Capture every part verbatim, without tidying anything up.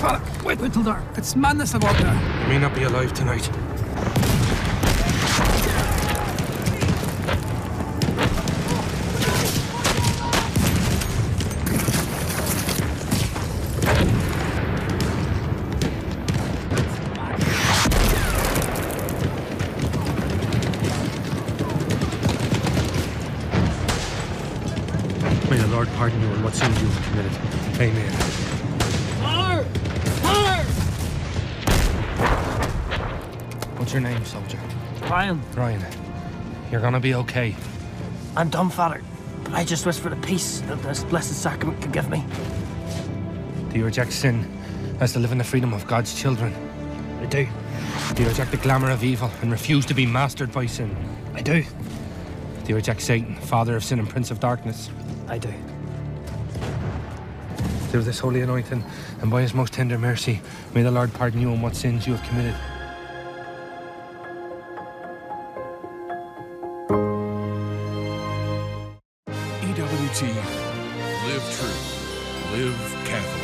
fella, wait, wait till there. It's madness about there. You may not be alive tonight. May the Lord pardon you and what sins you have committed. Amen. Fire! Fire! What's your name, soldier? Ryan. Ryan. You're gonna be okay. I'm dumb, Father, but I just wish for the peace that this blessed sacrament can give me. Do you reject sin as to live in the freedom of God's children? I do. Do you reject the glamour of evil and refuse to be mastered by sin? I do. Do you reject Satan, father of sin and prince of darkness? I do. Through this holy anointing and by his most tender mercy, may the Lord pardon you and what sins you have committed. E W T. Live true. Live Catholic.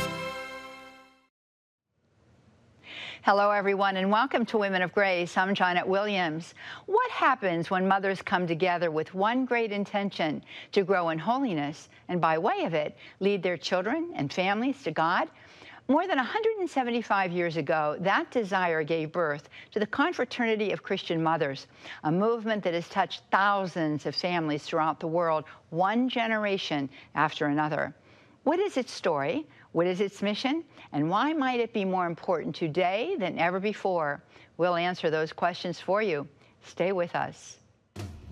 Hello, everyone, and welcome to Women of Grace. I'm Janet Williams. What happens when mothers come together with one great intention to grow in holiness and, by way of it, lead their children and families to God? More than one hundred seventy-five years ago, that desire gave birth to the Confraternity of Christian Mothers, a movement that has touched thousands of families throughout the world, one generation after another. What is its story? What is its mission? And why might it be more important today than ever before? We'll answer those questions for you. Stay with us.